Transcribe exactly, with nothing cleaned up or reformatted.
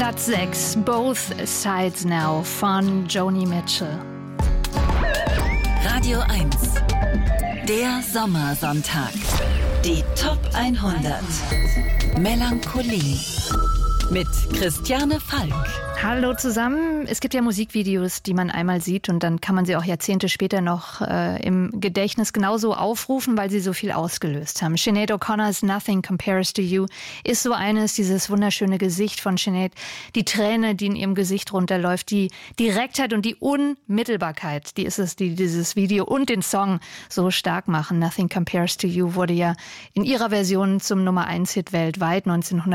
Platz sechs, Both Sides Now von Joni Mitchell. Radio eins, der Sommersonntag. Die Top hundert. Melancholie mit Christiane Falk. Hallo zusammen. Es gibt ja Musikvideos, die man einmal sieht und dann kann man sie auch Jahrzehnte später noch äh, im Gedächtnis genauso aufrufen, weil sie so viel ausgelöst haben. Sinead O'Connor's Nothing Compares to You ist so eines, dieses wunderschöne Gesicht von Sinead, die Träne, die in ihrem Gesicht runterläuft, die Direktheit und die Unmittelbarkeit, die ist es, die dieses Video und den Song so stark machen. Nothing Compares to You wurde ja in ihrer Version zum Nummer eins Hit weltweit neunzehnhundertneunundneunzig.